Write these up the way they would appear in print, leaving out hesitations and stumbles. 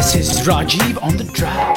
This is Rajiv on the track.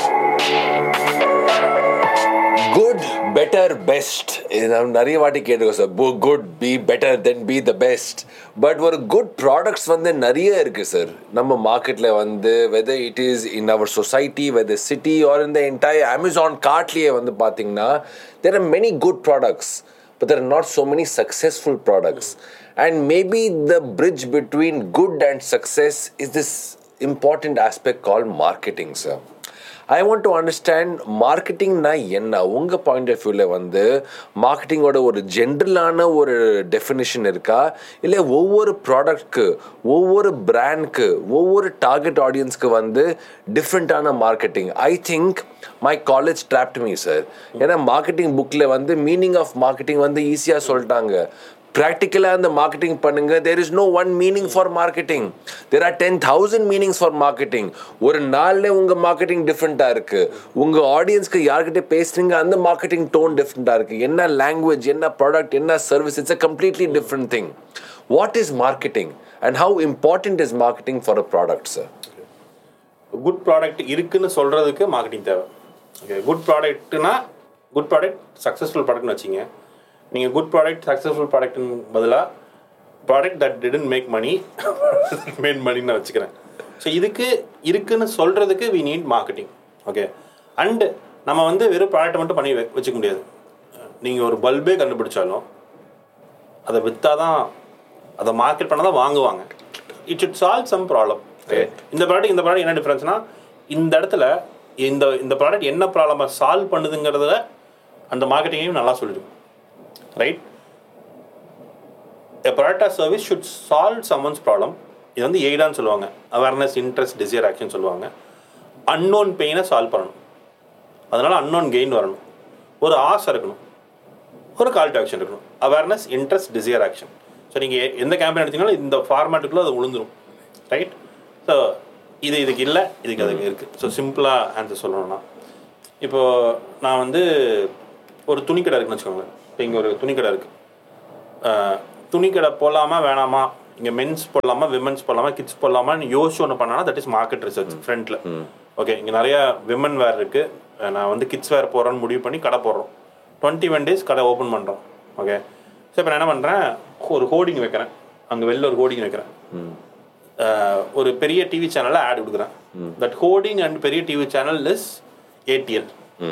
Good, better, best. நான் நிறைய வாட்டி கேட்டுக்கோம் sir. Good, be better, then be the best. But ஒரு good products வந்து நிறைய இருக்குது சார் நம்ம மார்க்கெட்டில் வந்து. Whether it is in our society, weather city R இந்த என்டையர் அமேசான் கார்ட்லேயே வந்து பார்த்தீங்கன்னா there are many good products, but there are not so many successful products. And maybe the bridge between good and success is this important aspect called marketing, sir. I want to understand மார்க்கெட்டிங்னா என்ன உங்கள் point of வியூவில் வந்து மார்க்கெட்டிங்கோட ஒரு ஜென்ரலான ஒரு definition இருக்கா, இல்லை ஒவ்வொரு ப்ராடக்ட்க்கு ஒவ்வொரு பிராண்ட்க்கு ஒவ்வொரு டார்கெட் ஆடியன்ஸ்க்கு வந்து டிஃப்ரெண்ட்டான marketing? I think my college dropped me sir. ஏன்னா மார்க்கெட்டிங் புக்கில் வந்து மீனிங் ஆஃப் மார்க்கெட்டிங் வந்து ஈஸியாக சொல்லிட்டாங்க. ப்ராக்டிக்கலாக அந்த மார்க்கெட்டிங் பண்ணுங்க. There is no one meaning for marketing. There are 10,000 meanings for marketing. ஒரு நாளில் உங்கள் மார்க்கெட்டிங் டிஃப்ரெண்ட்டாக இருக்குது. உங்கள் ஆடியன்ஸ்க்கு யார்கிட்ட பேசுகிறீங்க அந்த மார்க்கெட்டிங் டோன் டிஃப்ரெண்ட்டாக இருக்குது. என்ன லாங்குவேஜ், என்ன ப்ராடக்ட், என்ன service, it's a completely different thing. What is marketing and how important is marketing for a product sir? Good product இருக்குன்னு சொல்கிறதுக்கு மார்க்கெட்டிங் தேவை. Okay, good ப்ராடக்ட்னா good product successful ப்ராடக்ட்னு வச்சிங்க. நீங்கள் குட் ப்ராடக்ட் சக்ஸஸ்ஃபுல் ப்ராடக்ட்னு பதிலாக product that didn't make money mat மணின்னு நான் வச்சுக்கிறேன். So இதுக்கு இருக்குன்னு சொல்கிறதுக்கு we need marketing. Okay, and நம்ம வந்து வெறும் ப்ராடக்ட்டை மட்டும் பண்ணி வச்சுக்க முடியாது. நீங்கள் ஒரு பல்பே கண்டுபிடிச்சாலும் அதை விற்றா தான், அதை மார்க்கெட் பண்ணால் தான் வாங்குவாங்க. It should solve some problem. Okay, இந்த ப்ராடக்ட் என்ன டிஃப்ரென்ஸ்னால் இந்த இடத்துல இந்த ப்ராடக்ட் என்ன ப்ராப்ளமை சால்வ் பண்ணுதுங்கிறத அந்த மார்க்கெட்டிங்கையும் நல்லா சொல்லிடும். Right, a product or service should solve someone's problem. இது வந்து எய்டான்னு சொல்லுவாங்க. அவேர்னஸ், இன்ட்ரெஸ்ட், டிசைர், ஆக்ஷன் சொல்லுவாங்க. அன்னோன் பெயினை சால்வ் பண்ணணும். அதனால் அன்னோன் கெயின் வரணும். ஒரு ஆசை இருக்கணும், ஒரு கால் டு ஆக்ஷன் இருக்கணும். Awareness, interest, desire, action. So நீங்கள் எந்த கேம்பெயின் எடுத்தீங்கனாலும் இந்த ஃபார்மேட்டுக்குள்ளே அது விழுந்துடும். ரைட், ஸோ இதுக்கு இல்லை, இதுக்கு அதுக்கு இருக்குது. ஸோ சிம்பிளாக ஆன்சர் சொல்லணும்னா, இப்போது நான் வந்து ஒரு துணிக்கடை இருக்குன்னு வச்சுக்கோங்களேன். இப்போ இங்கே ஒரு துணிக்கடை இருக்குது. துணிக்கடை போடலாமா வேணாமா, இங்கே மென்ஸ் போடலாமா, விமென்ஸ் போடலாமா, கிட்ஸ் போடலாமான்னு யோசிச்சு ஒன்று பண்ணானா தட் இஸ் மார்க்கெட் ரிசர்ச் ஃப்ரண்ட்டில். ஓகே, இங்கே நிறையா விமன் வேர் இருக்குது. நான் வந்து கிட்ஸ் வேர் போடுறோன்னு முடிவு பண்ணி கடை போடுறோம். 21 days கடை ஓப்பன் பண்ணுறோம். ஓகே, ஸோ இப்போ நான் என்ன பண்ணுறேன், ஒரு ஹோர்டிங் வைக்கிறேன். அங்கே வெளில ஒரு ஹோர்டிங் வைக்கிறேன். ஒரு பெரிய டிவி சேனலில் ஆட் கொடுக்குறேன். தட் ஹோர்டிங் அண்ட் பெரிய TV channel is ATL.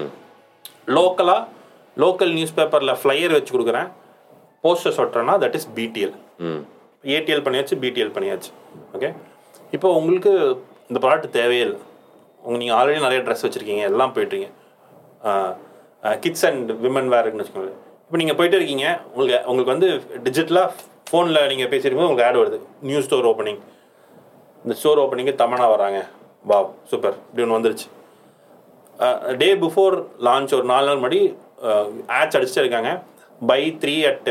Local news பேப்பரில் ஃப்ளையர் வச்சு கொடுக்குறேன், posters ஒட்டுறேன்னா that is BTL. ATL பண்ணியாச்சு, BTL பண்ணியாச்சு. ஓகே, இப்போ உங்களுக்கு இந்த ப்ராடக்ட் தேவையே இல்லை. நீங்கள் ஆல்ரெடி நிறைய ட்ரெஸ் வச்சுருக்கீங்க, எல்லாம் போய்ட்டுருங்க. கிட்ஸ் அண்ட் விமன் வேர்க்குன்னு வச்சுக்கோங்களேன். இப்போ நீங்கள் போயிட்டு இருக்கீங்க, உங்களுக்கு வந்து டிஜிட்டலாக ஃபோனில் நீங்கள் பேசியிருக்கும்போது உங்களுக்கு ஆட் வருது, நியூ ஸ்டோர் ஓப்பனிங். இந்த ஸ்டோர் ஓப்பனிங்கு தமனா வராங்க, வா சூப்பர், இப்படி ஒன்று வந்துருச்சு. டே பிஃபோர் லான்ச் ஒரு 4 நாள் முன்னாடி ஆட்ஸ் அடிச்சுட்டு இருக்காங்க. பை 3 at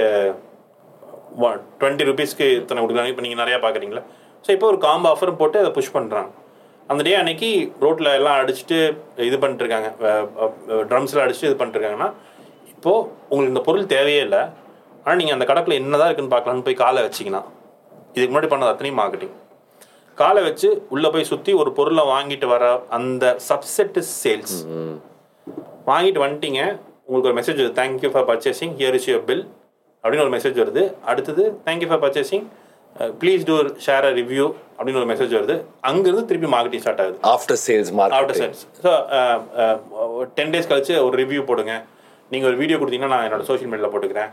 20 rupeesக்கு இத்தனை கொடுக்குறாங்க. இப்போ நீங்கள் நிறையா பார்க்குறீங்களா? ஸோ இப்போ ஒரு காம்போ ஆஃபரும் போட்டு அதை புஷ் பண்ணுறாங்க. அந்த டே அன்னைக்கு ரோட்டில் எல்லாம் அடிச்சுட்டு இது பண்ணிட்டுருக்காங்க, ட்ரம்ஸில் அடிச்சுட்டு இது பண்ணிட்டுருக்காங்கன்னா, இப்போது உங்களுக்கு இந்த பொருள் தேவையே இல்லை. ஆனால் நீங்கள் அந்த கடைக்குள்ள என்ன தான் இருக்குன்னு பார்க்கலான்னு போய் காலை வச்சிங்கன்னா, இதுக்கு முன்னாடி பண்ணது அத்தனையும் மார்க்கெட்டிங். காலை வச்சு உள்ளே போய் சுற்றி ஒரு பொருளை வாங்கிட்டு வர அந்த சப்செட் இஸ் சேல்ஸ். வாங்கிட்டு வந்துட்டீங்க, உங்களுக்கு ஒரு மெசேஜ் வருது, thank you for purchasing, here is your bill அப்படின்னு ஒரு மெசேஜ் வருது. அடுத்தது thank you for purchasing, please do share a review அப்படின்னு ஒரு மெசேஜ் வருது. அங்கேருந்து திருப்பி மார்க்கெட்டிங் ஸ்டார்ட் ஆகுது. After sales. ஸோ 10 days கழிச்சு ஒரு ரிவ்யூ போடுங்க, நீங்கள் ஒரு வீடியோ கொடுத்தீங்கன்னா நான் என்னோடய சோஷியல் மீடியாவில் போட்டுக்கிறேன்.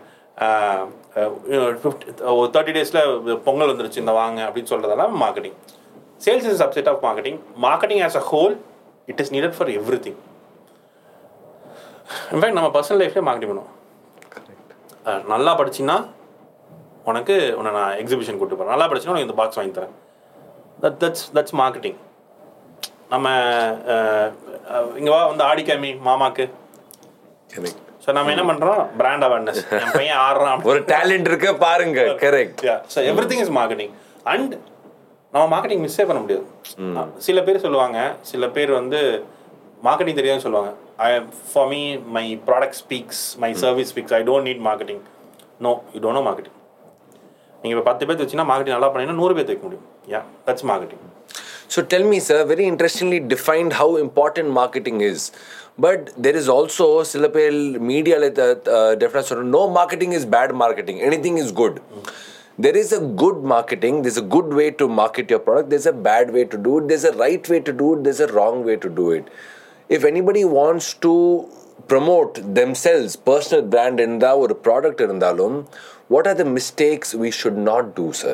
30 days பொங்கல் வந்துருச்சு இந்த வாங்க அப்படின்னு சொல்கிறதெல்லாம் marketing. Sales is subset of marketing. Marketing as a whole it is needed for every thing. In fact நம்ம பர்சனல் லைஃப்லேயே மார்க்கெட்டிங் பண்ணுவோம். நல்லா படிச்சின்னா உன்னை நான் எக்ஸிபிஷன் கூப்பிட்டு போகிறேன், நல்லா படிச்சுன்னா உனக்கு இந்த பாக்ஸ் வாங்கி தரேன். That's marketing. நம்ம இங்கே வா வந்து ஆடி காமி மாமாக்கு. ஸோ நம்ம என்ன பண்ணுறோம், பிராண்ட் அவேர்னஸ். என் பையன் ஆடுறான், ஒரு டேலண்ட் இருக்கு பாருங்க. Correct. So every thing is marketing. And நம்ம மார்க்கெட்டிங் மிஸ்ஸே பண்ண முடியாது. சில பேர் சொல்லுவாங்க, சில பேர் வந்து மார்க்கெட்டிங் தெரியாதுன்னு சொல்லுவாங்க. For me, my product speaks, my service speaks. I don't need marketing. No, you don't know marketing. நீங்கள் இப்போ 10 பேர் வச்சுன்னா மார்க்கெட்டிங் நல்லா பண்ணீங்கன்னா 100 பேர் வைக்க முடியும். Yeah, that's marketing. So tell me, sir, very interestingly defined how important marketing is. But there is also Silapel media definition. No marketing is bad marketing. Anything is good. There is a good marketing. There's a good way to market your product. There's a bad way to do it. There's a right way to do it. There's a wrong way to do it. If anybody wants to promote themselves, personal brand irundha or product irundhalum, what are the mistakes we should not do, sir?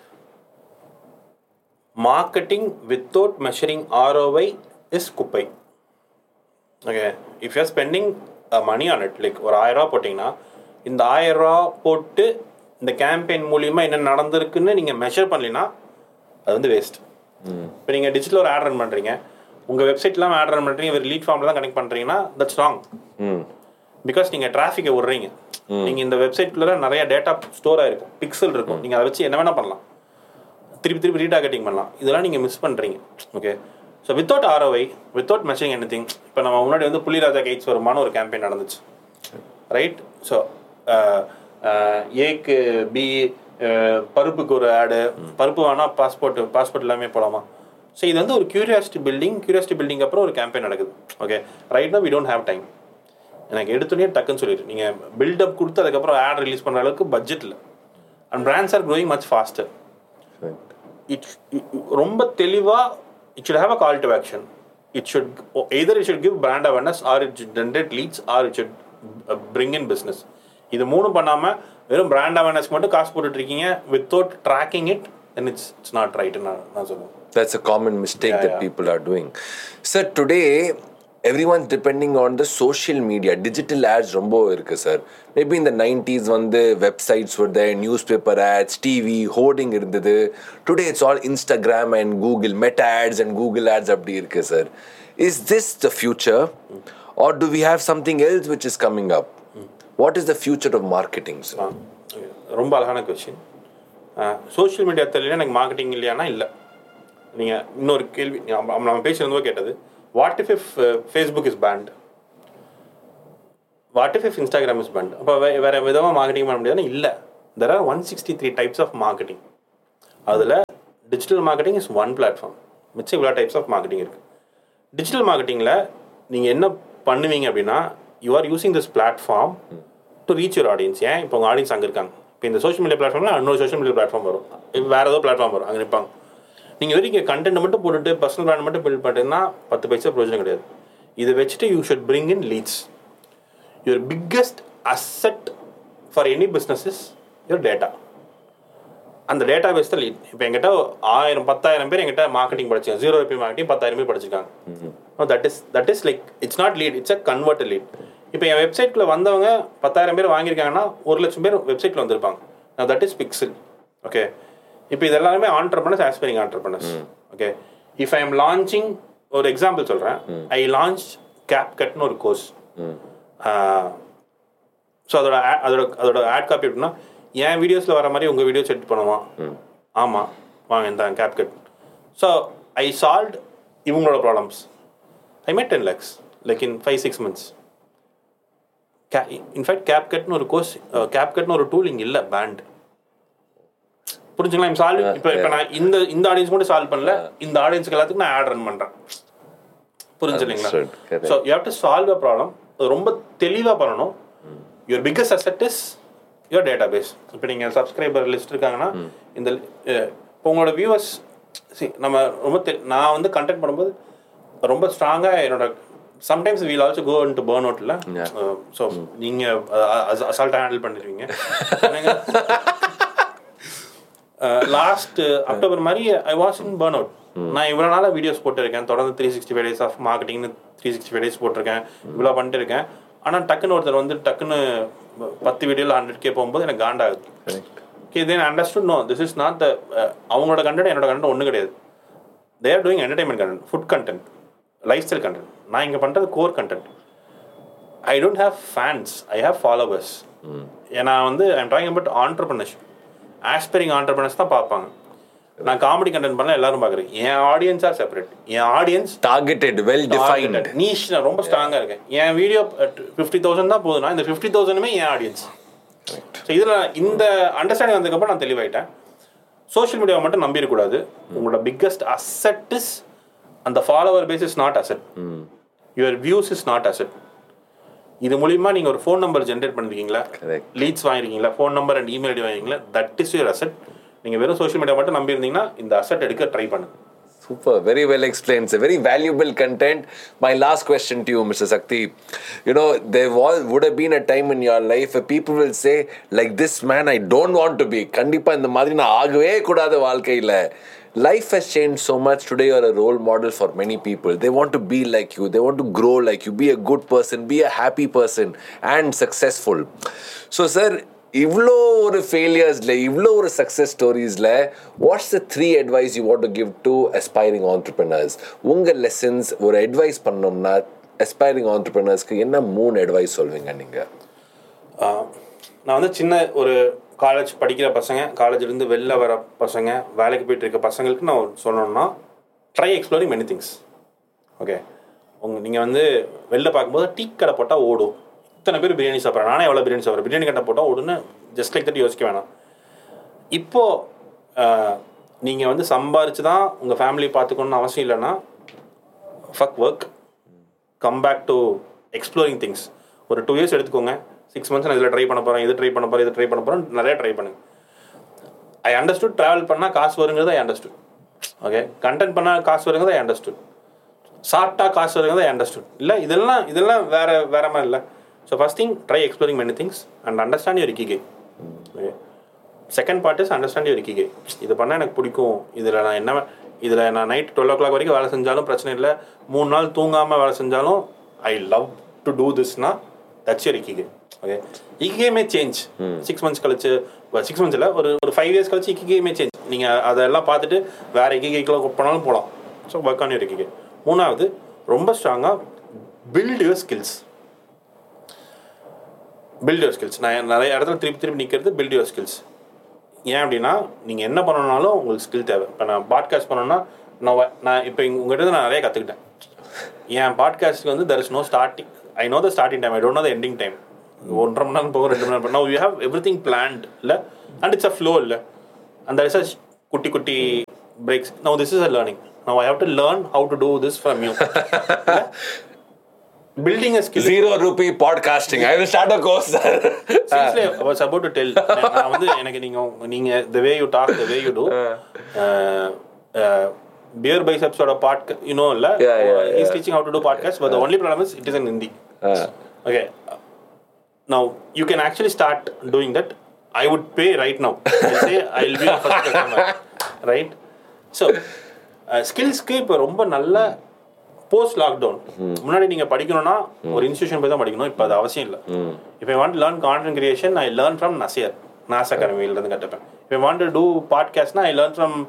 Marketing without measuring ROI is குப்பை. Okay, if you're spending money on it, like ஒரு 1000 ரூபா போட்டிங்கன்னா இந்த 1000 ரூபா போட்டு இந்த campaign மூலியமாக என்ன நடந்திருக்குன்னு நீங்கள் மெஷர் பண்ணலைன்னா அது வந்து வேஸ்ட். இப்போ நீங்கள் டிஜிட்டல் ஒரு ஆட் ரன் பண்ணுறீங்க, உங்கள் வெப்சைட்லாம் ஆட் ரன் பண்ணுறீங்க, ஒரு லீட் ஃபார்மில் தான் கனெக்ட் பண்ணுறீங்கன்னா தட்ஸ் ராங். பிகாஸ் நீங்கள் டிராஃபிக்கை விட்றீங்க. நீங்கள் இந்த வெப்சைட்குள்ளே நிறைய டேட்டா ஸ்டோர் ஆகிருக்கும், பிக்சல் இருக்கும், நீங்கள் அதை வச்சு என்ன வேணால் பண்ணலாம், திருப்பி ரீடார்கெட்டிங் பண்ணலாம். இதெல்லாம் நீங்கள் மிஸ் பண்ணுறீங்க. Okay, so without ROI, without measuring anything. இப்போ நம்ம முன்னாடி வந்து புலிராஜா கைட்ஸ் வருமான ஒரு கேம்பெயின் நடந்துச்சு, ரைட்? ஸோ ஏக்கு பி பருப்புக்கு ஒரு ஆடு, பருப்பு வேணால் பாஸ்போர்ட் எல்லாமே போகலாமா? ஸோ இது வந்து ஒரு கியூரியாசிட்டி பில்டிங் அப்புறம் ஒரு கேம்பெயின் நடக்குது. Okay, right now we don't have time. எனக்கு எடுத்துனே டக்குன்னு சொல்லிடு, நீங்கள் பில்டப் கொடுத்து அதுக்கப்புறம் ஆட் ரிலீஸ் பண்ணுற அளவுக்கு பட்ஜெட் இல்லை. And brands are growing much pastor. ரொம்ப தெளிவாக it should have a call to action. It should give brand awareness, or it should generate leads, or it should bring in business. இது மூணு பண்ணாமல் வெறும் brand awareness மட்டும் காசு போட்டுட்டு இருக்கீங்க without tracking it, then it's not right. நான் சொல்லுவேன். That's a common mistake that people are doing. Sir, today everyone's depending on the social media. Digital ads rombo irukku, sir. Maybe in the 90s the websites were there, newspaper ads, TV, hoarding irundhudu. Today it's all Instagram and Google, Meta ads and Google ads abdi irukku, sir. Is this the future, or do we have something else which is coming up? What is the future of marketing, sir? ரொம்ப அழகான question. Social media தெரியல எனக்கு marketing இல்லையானா இல்லை. நீங்கள் இன்னொரு கேள்வி நம்ம பேசியிருந்தோ கேட்டது, what if Facebook is banned? What if Instagram is banned? அப்போ வேறு விதமாக மார்க்கெட்டிங் பண்ண முடியாதுன்னா இல்லை. there are 163 types of marketing. அதில் digital marketing is one platform. மிச்சம் இவ்வளோ டைப்ஸ் ஆஃப் மார்க்கெட்டிங் இருக்குது. டிஜிட்டல் மார்க்கெட்டிங்கில் நீங்கள் என்ன பண்ணுவீங்க அப்படின்னா, you are using this platform to reach your audience. ஏன் இப்போ உங்கள் ஆடியன்ஸ் அங்கே இருக்காங்க. இப்போ இந்த சோஷியல் மீடியா பிளாட்ஃபார்மில் இன்னொரு சோஷியல் மீடியா பிளாட்ஃபார்ம் வரும், வேறு ஏதோ பிளாட்ஃபார்ம் வரும், அங்கே நிற்பாங்க. நீங்கள் வரைக்கும் கண்டென்ட் மட்டும் போட்டுட்டு பர்சனல் பிராண்ட் மட்டும் பில்ட் பண்ணிட்டுன்னா 10 பைசா பிரயோஜனம் கிடையாது. இதை வச்சுட்டு you should bring in leads. Your biggest asset for any business is your data. அந்த டேட்டா பேஸ் தான் லீட். இப்போ எங்கிட்ட 10,000 பேர் எங்கிட்ட மார்க்கெட்டிங் படிச்சாங்க, 0 ரூபி மார்க்கெட்டிங் 10,000 பேர் படிச்சிருக்காங்க. That is like it's not lead, it's a convert lead. இப்போ என் வெப்சைட்டில் வந்தவங்க 10,000 பேர் வாங்கியிருக்காங்கன்னா 1,00,000 பேர் வெப்சைட்டில் வந்திருப்பாங்க. That is pixel. ஓகே, இப்போ இது எல்லாருமே entrepreneurs, aspiring entrepreneurs. Okay, if I am launching, ஒரு எக்ஸாம்பிள் சொல்கிறேன், ஐ லான்ச் CapCutனு ஒரு கோர்ஸ். ஸோ அதோட ஆட் காப்பி எப்படின்னா, என் வீடியோஸில் வர மாதிரி உங்கள் வீடியோஸ் எடிட் பண்ணுவான். ஆமாம், வாங்க இந்த CapCut. ஸோ ஐ சால்வ்ட் இவங்களோட problems. I made 10 lakhs like in 5-6 months. In fact CapCutனு ஒரு கோர்ஸ், CapCutனு ஒரு டூல் இங்கே இல்லை, பேண்ட். புரிஞ்சுங்களா? சால்வ் இப்போ நான் இந்த ஆடியன்ஸ் மட்டும் சால்வ் பண்ணல, இந்த ஆடியன்ஸ்க்கு எல்லாத்துக்கும் நான் ஆட் ரன் பண்ணுறேன். புரிஞ்சுங்களா? So you have to solve a problem. ரொம்ப தெளிவாக பண்ணணும். Your biggest asset is your data base. இப்போ நீங்கள் சப்ஸ்கிரைபர் லிஸ்ட் இருக்காங்கன்னா, இந்த இப்போ உங்களோட வியூவர்ஸ், நம்ம ரொம்ப நான் வந்து கண்டென்ட் பண்ணும்போது ரொம்ப ஸ்ட்ராங்காக என்னோட sometimes wheel also go into burn அவுட்ல. So நீங்கள் அசால்ட்டாக ஹேண்டில் பண்ணிடுவீங்க. லாஸ்ட் அக்டோபர் மாதிரி I was in burn out. நான் இவ்வளோ நாளாக வீடியோஸ் போட்டிருக்கேன், தொடர்ந்து 365 days ஆஃப் மார்க்கெட்டிங்னு 365 days போட்டிருக்கேன், இவ்வளோ பண்ணிட்டு இருக்கேன். ஆனால் டக்குன்னு ஒருத்தர் வந்து டக்குன்னு 10 வீடியோவில் 100K போகும்போது எனக்கு காண்டாகுது. Okay, then understood no this is not the அவங்களோட கண்டென்ட் என்னோட கண்டென்ட் ஒன்றும் கிடையாது. They are doing entertainment content, food content, life style content. நான் இங்கே பண்ணுறது core content. I don't have fans, I have followers. ஏன்னா வந்து I am talking about entrepreneurship. Aspiring entrepreneurs தான் பார்ப்பாங்க. நான் காமெடி கண்டென்ட் பண்ணல எல்லாரும் பார்க்குறேன். என் ஆடியன்ஸ் ஆர் செப்பரேட். என் audience targeted, well defined, niche ரொம்ப ஸ்ட்ராங்காக இருக்கேன். என் வீடியோ 50,000 தான் போகுதுன்னா இந்த 50,000மே என் ஆடியன்ஸ். ஸோ இதில் இந்த அண்டர்ஸ்டாண்டிங் வந்ததுக்கப்புறம் நான் தெளிவாயிட்டேன். சோஷியல் மீடியாவை மட்டும் நம்பிடக்கூடாது. உங்களோட பிக்கஸ்ட் அசெட் இஸ் அந்த follower base is not asset, your views is not asset. இது மூலிமா நீங்கள் ஒரு ஃபோன் நம்பர் ஜென்ரேட் பண்ணிருக்கீங்களா, leads வாங்கிருக்கீங்களா, phone number and email ID வாங்கிருக்கீங்களா, that is your asset. நீங்கள் வெறும் சோஷியல் மீடியா மட்டும் நம்பியிருந்தீங்கன்னா இந்த அசெட் எடுக்க ட்ரை பண்ணுங்க. Super, very well explained. It's a very valuable content. My last question to you, Mr. Sakti. You know, there would have been a time in your life where people will say, like this man, I don't want to be. Kandipa in the madri na aagave kudada vaalkaila. Life has changed so much. Today you're a role model for many people. They want to be like you. They want to grow like you. Be a good person. Be a happy person. And successful. So, sir, இவ்வளோ ஒரு ஃபெயிலியர்ஸில் இவ்வளோ ஒரு success ஸ்டோரிஸில் what's the 3 advice you want to give to aspiring entrepreneurs? உங்கள் lessons ஒரு advice பண்ணோம்னா aspiring entrepreneursக்கு என்ன 3 advice சொல்வீங்க நீங்கள்? நான் வந்து சின்ன ஒரு காலேஜ் படிக்கிற பசங்க, காலேஜ்லேருந்து வெளில வர பசங்க, வேலைக்கு போயிட்டு இருக்க பசங்களுக்கு நான் சொல்லணும்னா try exploring many things. Okay, நீங்கள் வந்து வெளில பார்க்கும்போது டீ கடை போட்டால் ஓடும், இத்தனை பேர் பிரியாணி சாப்பிட்றேன், நானே எவ்வளோ பிரியாணி சாப்பிட்றேன், பிரியாணி கட்டை போட்டால் உடனே ஜஸ்ட் லைக் தட் யோசிக்க வேணாம். இப்போது நீங்கள் வந்து சம்பாரிச்சு தான் உங்கள் ஃபேமிலி பார்த்துக்கணுன்னு அவசியம் இல்லைன்னா fuck work, come back to exploring things. ஒரு 2 years எடுத்துக்கோங்க. 6 months நான் இதில் ட்ரை பண்ண போகிறேன், இது ட்ரை பண்ண போகிறேன், இது ட்ரை பண்ண போகிறேன், நிறையா ட்ரை பண்ணுங்க. ஐ அண்டர்ஸ்டுட் ட்ராவல் பண்ணால் காசு வருங்கிறது ஐ அண்டர்ஸ்டுட். ஓகே, கண்டென்ட் பண்ணால் காசு வருங்கிறது ஐ அண்டர்ஸ்டுட். சாப்பிட்டா காசு வருங்கிறது ஐ அண்டர்ஸ்டுட். இல்லை இதெல்லாம் வேற மாதிரி இல்லை. So first thing, try exploring many things and understand your ikigai. Okay. Second part is understand your ikigai. இது பண்ணால் எனக்கு பிடிக்கும், இதில் நான் நைட் 12 o'clock வரைக்கும் வேலை செஞ்சாலும் பிரச்சனை இல்லை, 3 நாள் தூங்காமல் வேலை செஞ்சாலும் I love to two Thisna that's your இக்கிகை. Okay, இக்கிகை May change 6 months கழிச்சு, 6 months இல்லை, ஒரு 5 years கழிச்சு இக்கிகை மே சேஞ்ச். நீங்கள் அதெல்லாம் பார்த்துட்டு வேறு இக்கிகைக்குள்ள போனாலும் போகலாம். So work on your இக்கிகை. 3வது, ரொம்ப ஸ்ட்ராங்காக build your skills. Build your skills. நான் நிறைய இடத்துல திருப்பி நிற்கிறது பில்ட் யுவர் ஸ்கில்ஸ். ஏன் அப்படின்னா நீங்கள் என்ன பண்ணணும்னாலும் உங்களுக்கு ஸ்கில் தேவை. இப்போ நான் பாட்காஸ்ட் பண்ணணும்னா நான் இப்போ உங்கள்கிட்ட நான் நிறைய கற்றுக்கிட்டேன். என் பாட்காஸ்ட்டுக்கு வந்து there is no starting. I know the starting time, I don't know the ending time. 1.5 மணி நேரம் போகும், 2 மணி நேரம். Now you have every thing plant இல்லை, அண்ட் இட்ஸ் அ ஃப்ளோ இல்லை, அந்த இஸ் அ குட்டி breaks. Now this is a learning. Now I have to learn how to do this from you. Building a skill. 0 rupee podcasting. I will start a course, sir. Seriously, I was about to tell. நான் வந்து எனக்கு நீங்க the way you talk, the way you do, beer biceps ஓட podcast, you know இல்ல, he's teaching how to do podcast, but the only problem is it is in Hindi. Okay, now you can actually start doing that. I would pay right now. I'll say I'll be a first customer, right? So skillsக்கு இப்போ ரொம்ப நல்ல post lockdown. முன்னாடி நீங்கள் படிக்கணும்னா ஒரு institution போய் தான் படிக்கணும், இப்போ அது அவசியம் இல்லை. இப்போ I want learn content creation, I learn from நசியர், NASA அகாடமியிலேருந்து கற்றுப்பேன். இப்போ I want to two பாட்காஸ்ட்னா I learn from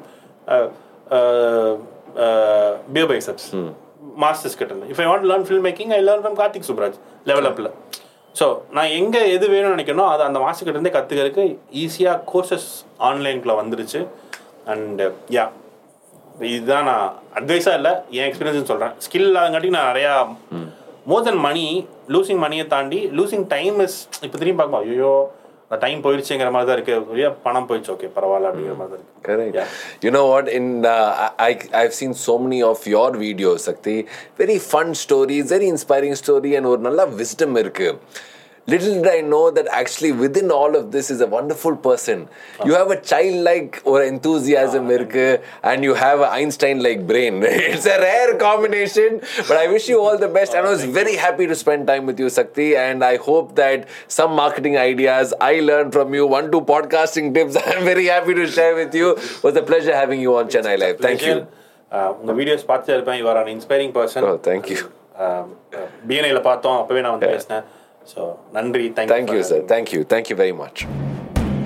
pier biceps masters கிட்ட. If I want learn film making, I learn from Karthik Subraj level அப்பில். ஸோ நான் எங்கே எது வேணும்னு நினைக்கணும் அது அந்த மாஸ்டர் கிட்டேருந்தே கற்றுக்கிறதுக்கு ஈஸியாக கோர்சஸ் ஆன்லைனுக்குள்ளே வந்துருச்சு. அண்ட் யா, இதுதான் நான் அட்வைஸாக இல்லை, என் எக்ஸ்பீரியன்ஸ் சொல்கிறேன். ஸ்கில் இல்லாதங்காட்டி நான் நிறையா மோர் தென் மணி, லூசிங் மணியை தாண்டி லூசிங் டைம் இஸ், இப்போ திரும்பி பார்க்கும்போது ஐயோ அந்த டைம் போயிடுச்சுங்கிற மாதிரி தான் இருக்குது. பணம் போயிடுச்சு, ஓகே பரவாயில்ல அப்படிங்கிற மாதிரி தான் இருக்குது. Correct. Yeah. You know what? I've seen so many of your videos, Sakti. Very fun stories, very inspiring story, and ஒரு நல்ல wisdom இருக்கு. Little did I know that actually within all of this is a wonderful person. You have a childlike or enthusiasm irukku, and you have an Einstein-like brain. It's a rare combination, but I wish you all the best. And I was very happy to spend time with you, Sakti, and I hope that some marketing ideas I learned from you, 1-2 podcasting tips I'm very happy to share with you. It was a pleasure having you on Chennai Live. Thank you. உங்க videos பார்த்துட்டே இருப்பேன். You are an inspiring person. Oh, thank you. BNI ல பார்த்தோம், அப்பவே நான் வந்து பேசினேன். So, Nandri, thank you, sir. Thank you very much.